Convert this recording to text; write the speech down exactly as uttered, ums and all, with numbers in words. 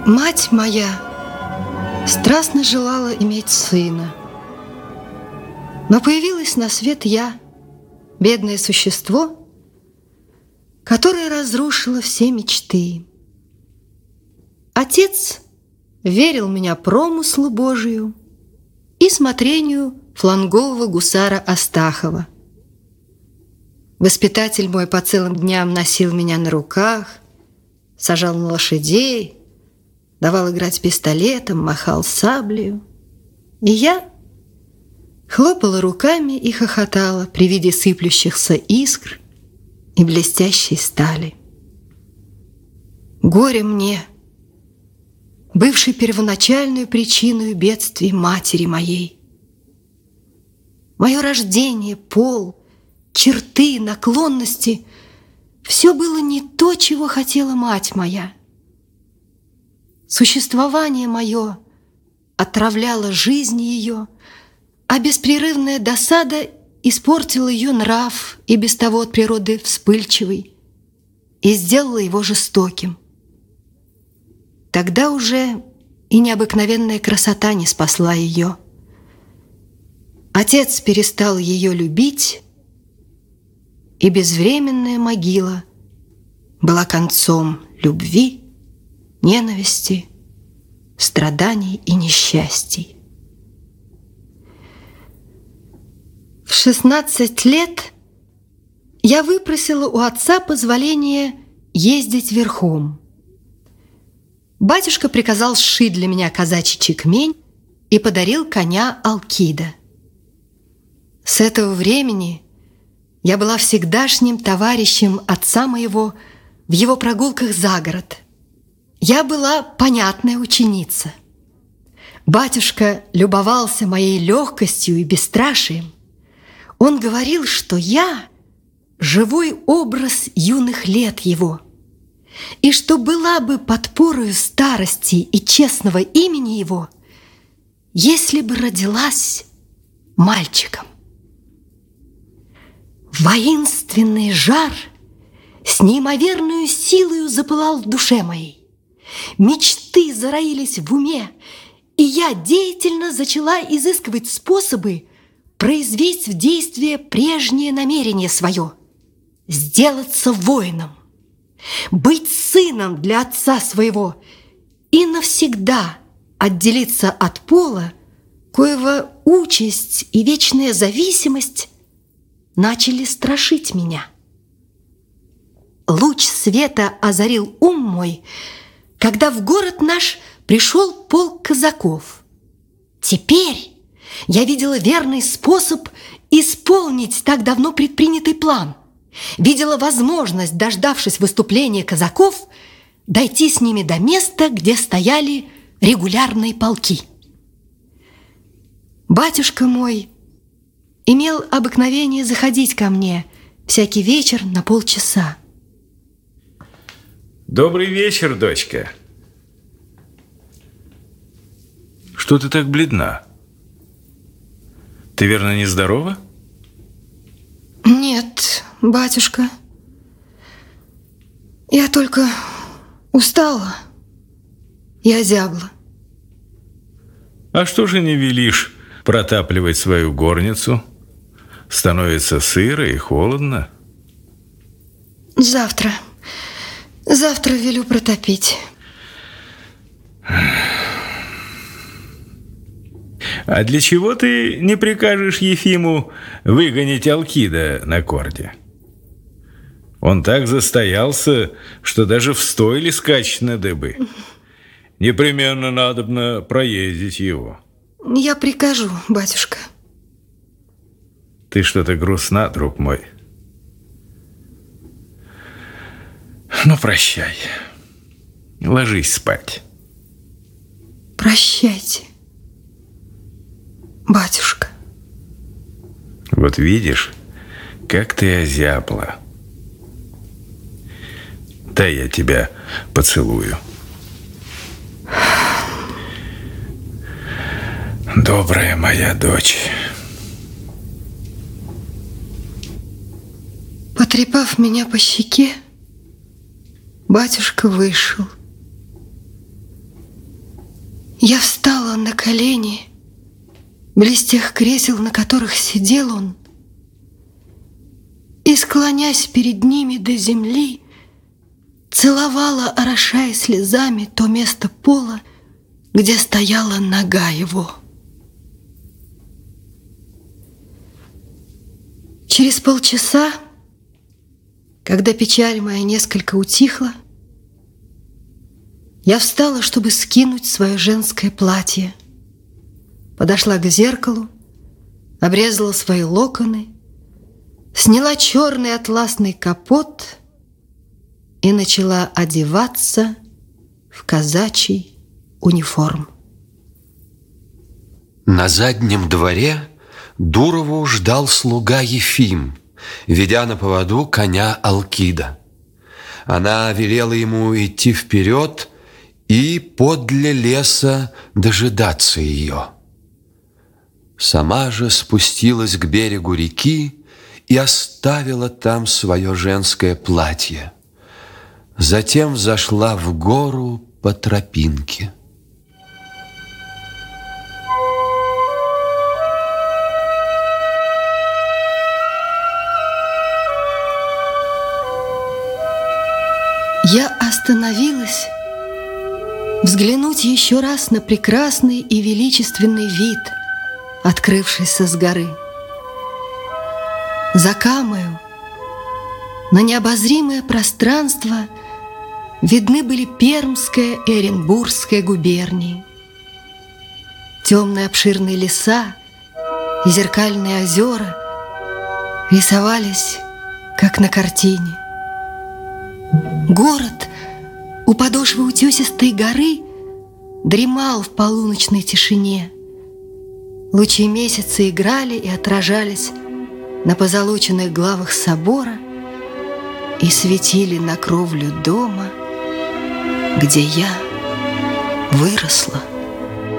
Мать моя страстно желала иметь сына, но появилась на свет я, бедное существо, которое разрушило все мечты. Отец верил меня промыслу Божию и смотрению флангового гусара Астахова. Воспитатель мой по целым дням носил меня на руках, сажал на лошадей, давал играть пистолетом, махал саблею. И я хлопала руками и хохотала при виде сыплющихся искр и блестящей стали. Горе мне, бывшей первоначальную причиной бедствий матери моей. Мое рождение, пол, черты, наклонности — все было не то, чего хотела мать моя. Существование мое отравляло жизнь ее, а беспрерывная досада испортила ее нрав, и без того от природы вспыльчивый, и сделала его жестоким. Тогда уже и необыкновенная красота не спасла ее. Отец перестал ее любить, и безвременная могила была концом любви, ненависти, страданий и несчастий. В шестнадцать лет я выпросила у отца позволение ездить верхом. Батюшка приказал сшить для меня казачий чекмень и подарил коня Алкида. С этого времени я была всегдашним товарищем отца моего в его прогулках за город. Я была понятная ученица. Батюшка любовался моей легкостью и бесстрашием. Он говорил, что я живой образ юных лет его, и что была бы подпорою старости и честного имени его, если бы родилась мальчиком. Воинственный жар с неимоверной силою запылал в душе моей. Мечты зароились в уме, и я деятельно зачала изыскивать способы произвести в действие прежнее намерение свое – сделаться воином, быть сыном для отца своего и навсегда отделиться от пола, коего участь и вечная зависимость начали страшить меня. Луч света озарил ум мой, когда в город наш пришел полк казаков. Теперь я видела верный способ исполнить так давно предпринятый план. Видела возможность, дождавшись выступления казаков, дойти с ними до места, где стояли регулярные полки. Батюшка мой имел обыкновение заходить ко мне всякий вечер на полчаса. Добрый вечер, дочка. Что ты так бледна? Ты, верно, нездорова? Нет, батюшка. Я только устала и озябла. А что же не велишь протапливать свою горницу? Становится сыро и холодно. Завтра. Завтра велю протопить. А для чего ты не прикажешь Ефиму выгонять Алкида на корде? Он так застоялся, что даже в стойле скачет на дыбы. Непременно надобно проездить его. Я прикажу, батюшка. Ты что-то грустна, друг мой. Ну, прощай. Ложись спать. Прощайте, батюшка. Вот видишь, как ты озябла. Дай я тебя поцелую. Добрая моя дочь. Потрепав меня по щеке, батюшка вышел. Я встала на колени близ тех кресел, на которых сидел он, и, склонясь перед ними до земли, целовала, орошая слезами, то место пола, где стояла нога его. Через полчаса, когда печаль моя несколько утихла, я встала, чтобы скинуть свое женское платье. Подошла к зеркалу, обрезала свои локоны, сняла черный атласный капот и начала одеваться в казачий униформ. На заднем дворе Дурову ждал слуга Ефим, ведя на поводу коня Алкида. Она велела ему идти вперед и подле леса дожидаться ее. Сама же спустилась к берегу реки и оставила там свое женское платье. Затем взошла в гору по тропинке. Я остановилась взглянуть еще раз на прекрасный и величественный вид, открывшийся с горы. За Камою на необозримое пространство видны были Пермская и Оренбургская губернии. Темные обширные леса и зеркальные озера рисовались, как на картине. Город у подошвы утесистой горы дремал в полуночной тишине. Лучи месяца играли и отражались на позолоченных главах собора и светили на кровлю дома, где я выросла.